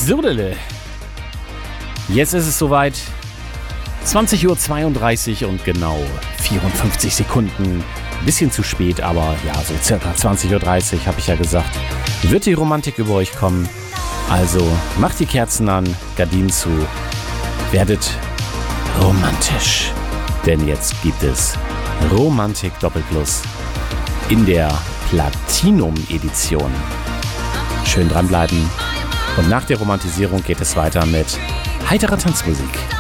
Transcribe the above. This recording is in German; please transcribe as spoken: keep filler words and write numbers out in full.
So, jetzt ist es soweit. zwanzig Uhr zweiunddreißig und genau vierundfünfzig Sekunden. Bisschen zu spät, aber ja, so circa zwanzig Uhr dreißig, habe ich ja gesagt, wird die Romantik über euch kommen. Also macht die Kerzen an, Gardinen zu, werdet romantisch. Denn jetzt gibt es Romantik Doppelplus in der Platinum-Edition. Schön dranbleiben. Und nach der Romantisierung geht es weiter mit heiterer Tanzmusik.